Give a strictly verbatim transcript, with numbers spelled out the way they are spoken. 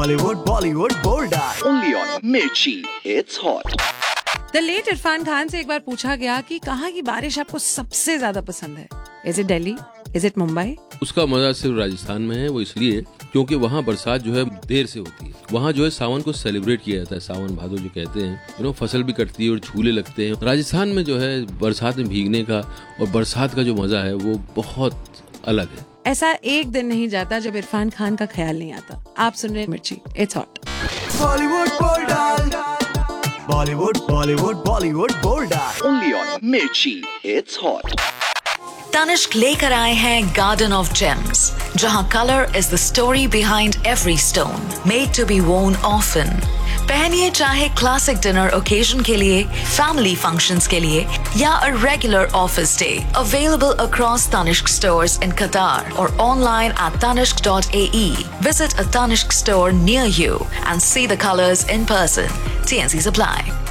Hollywood, Bollywood, Bollywood. Only on Mirchi. It's hot. The late Irfan Khan से एक बार पूछा गया कि कहाँ की बारिश आपको सबसे ज्यादा पसंद है? Is it Delhi? Is it Mumbai? उसका मजा सिर्फ राजस्थान में है, वो इसलिए क्योंकि वहाँ बरसात जो है देर से होती है। वहाँ जो है सावन को सेलिब्रेट किया जाता है, सावन भादो जो कहते हैं, यू नो, फसल भी कटती है और झूले लगते हैं। राजस्थान में जो है बरसात में भीगने का और बरसात का जो मजा है वो बहुत अलग है। ऐसा एक दिन नहीं जाता जब इरफान खान का ख्याल नहीं आता। आप सुन रहे हैं मिर्ची, it's hot. Bollywood, Bollywood. Bollywood, Bollywood, Bollywood, Bollywood. Only on Mirchi. It's hot. Tanishq लेकर आए हैं गार्डन ऑफ जेम्स, जहां colour is the story behind every stone, made to be worn often. पहनिए चाहे क्लासिक डिनर ओकेजन के लिए, family functions के लिए या a regular office day. Available across Tanishq stores in कतार और online at tanishq dot a e. Visit a Tanishq store near you and see the colors in person. T N Cs apply.